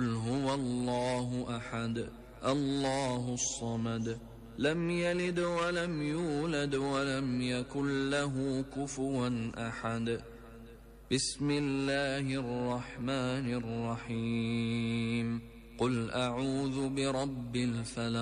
قل هو الله أحد الله الصمد لم يلد ولم يولد ولم يكن له كفوا أحد. بسم الله الرحمن الرحيم. قل أعوذ برب الفلق